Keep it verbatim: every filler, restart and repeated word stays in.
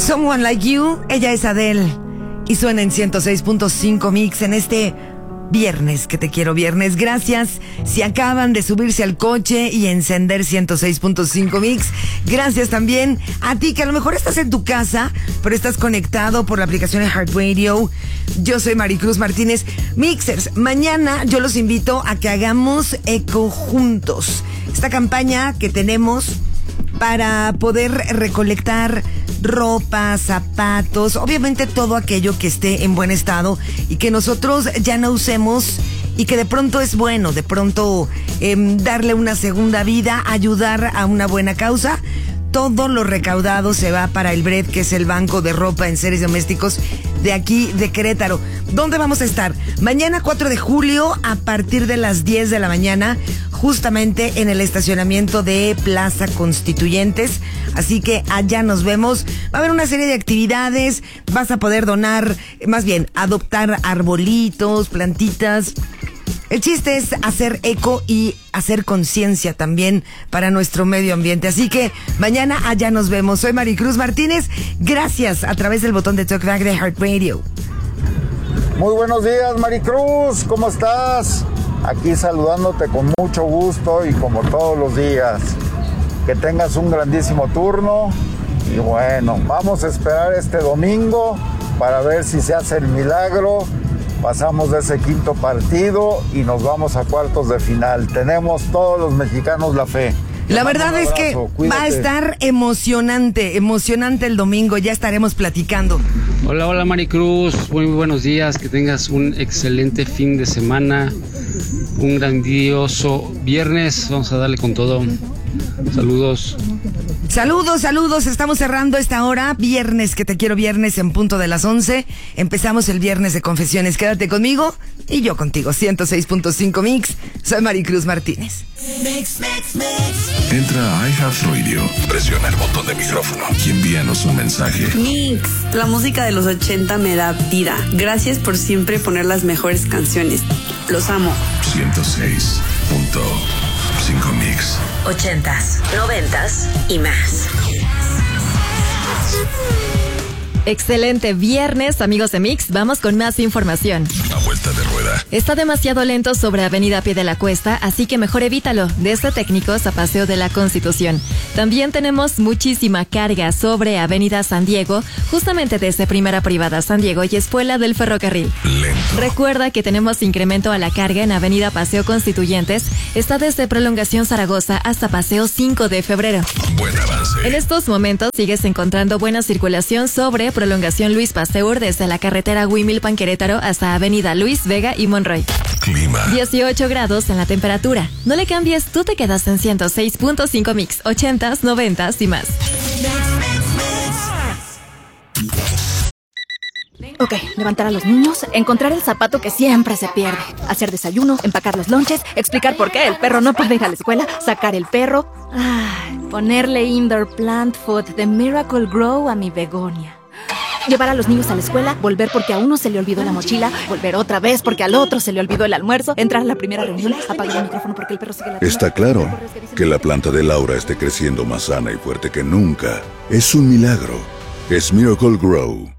Someone Like You, ella es Adele y suena en ciento seis punto cinco Mix en este viernes, que te quiero viernes. Gracias si acaban de subirse al coche y encender ciento seis punto cinco Mix. Gracias también a ti que a lo mejor estás en tu casa, pero estás conectado por la aplicación de Heart Radio. Yo soy Maricruz Martínez. Mixers, mañana yo los invito a que hagamos eco juntos. Esta campaña que tenemos para poder recolectar ropa, zapatos, obviamente todo aquello que esté en buen estado y que nosotros ya no usemos y que de pronto es bueno, de pronto eh, darle una segunda vida, ayudar a una buena causa. Todo lo recaudado se va para el B R E D, que es el Banco de Ropa en Seres Domésticos de aquí de Querétaro. ¿Dónde vamos a estar? Mañana cuatro de julio a partir de las diez de la mañana, justamente en el estacionamiento de Plaza Constituyentes. Así que allá nos vemos. Va a haber una serie de actividades. Vas a poder donar, más bien, adoptar arbolitos, plantitas. El chiste es hacer eco y hacer conciencia también para nuestro medio ambiente. Así que mañana allá nos vemos. Soy Maricruz Martínez. Gracias a través del botón de Talkback de Heart Radio. Muy buenos días, Maricruz. ¿Cómo estás? Aquí saludándote con mucho gusto y como todos los días. Que tengas un grandísimo turno. Y bueno, vamos a esperar este domingo para ver si se hace el milagro. Pasamos de ese quinto partido y nos vamos a cuartos de final. Tenemos todos los mexicanos la fe. La verdad es que va a estar emocionante, emocionante el domingo. Ya estaremos platicando. Hola, hola Maricruz. Muy buenos días. Que tengas un excelente fin de semana. Un grandioso viernes. Vamos a darle con todo. Saludos. Saludos, saludos. Estamos cerrando esta hora. Viernes, que te quiero viernes en punto de las once. Empezamos el viernes de confesiones. Quédate conmigo y yo contigo. ciento seis punto cinco Mix. Soy Maricruz Martínez. Mix, mix, mix. Entra a iHeartRadio, presiona el botón de micrófono y envíanos un mensaje. Mix, la música de los ochenta me da vida. Gracias por siempre poner las mejores canciones. Los amo. ciento seis punto cinco Mix. Ochentas, noventas y más. Excelente viernes, amigos de Mix. Vamos con más información. A vuelta de rueda. Está demasiado lento sobre Avenida Pie de la Cuesta, así que mejor evítalo. Desde Técnicos a Paseo de la Constitución. También tenemos muchísima carga sobre Avenida San Diego, justamente desde Primera Privada San Diego y Espuela del Ferrocarril. Lento. Recuerda que tenemos incremento a la carga en Avenida Paseo Constituyentes. Está desde Prolongación Zaragoza hasta Paseo cinco de febrero. Buen avance. En estos momentos sigues encontrando buena circulación sobre Prolongación Luis Pasteur desde la carretera Huimilpan Querétaro hasta Avenida Luis Vega y Monroy. Clima. dieciocho grados en la temperatura. No le cambies, tú te quedas en ciento seis punto cinco Mix, ochentas, noventas y más. Ok, levantar a los niños, encontrar el zapato que siempre se pierde, hacer desayuno, empacar los lonches, explicar por qué el perro no puede ir a la escuela, sacar el perro, ay, ponerle indoor plant food de Miracle Grow a mi begonia. Llevar a los niños a la escuela, volver porque a uno se le olvidó la mochila, volver otra vez porque al otro se le olvidó el almuerzo, entrar a la primera reunión, apagar el micrófono porque el perro sigue la tienda. Está claro que la planta de Laura esté creciendo más sana y fuerte que nunca. Es un milagro. Es Miracle Grow.